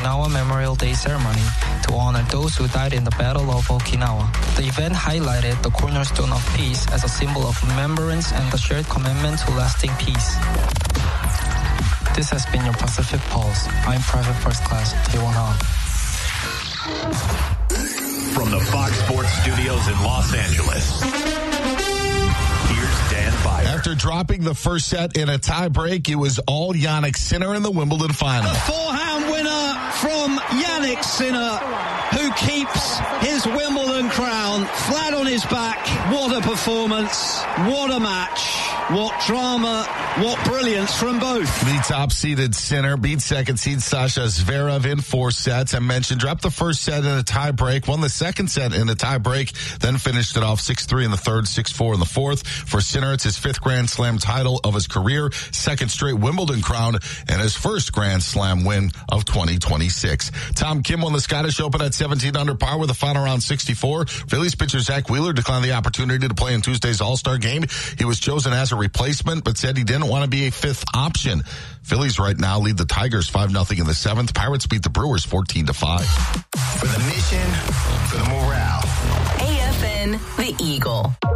Okinawa Memorial Day ceremony to honor those who died in the Battle of Okinawa. The event highlighted the cornerstone of peace as a symbol of remembrance and the shared commitment to lasting peace. This has been your Pacific Pulse. I'm Private First Class Taewon Han. From the Fox Sports Studios in Los Angeles, here's Dan Byer. After dropping the first set in a tie-break, it was all Jannik Sinner in the Wimbledon final. A forehand winner from Jannik Sinner, who keeps his Wimbledon crown flat on his back. What a performance. What a match. What drama. What brilliance from both. The top-seeded Sinner beat second-seed Sasha Zverev in 4 sets. I mentioned dropped the first set in a tie-break, won the second set in a tie-break, then finished it off 6-3 in the third, 6-4 in the fourth. For Sinner, it's his 5th Grand Slam title of his career, 2nd straight Wimbledon crown, and his 1st Grand Slam win of 2026. Tom Kim won the Scottish Open at 17 under par with a final round 64. Phillies pitcher Zach Wheeler declined the opportunity to play in Tuesday's All-Star game. He was chosen as a replacement, but said he didn't want to be a 5th option. Phillies right now lead the Tigers 5-0 in the 7th. Pirates beat the Brewers 14-5. For the mission, for the morale. AFN, the Eagle.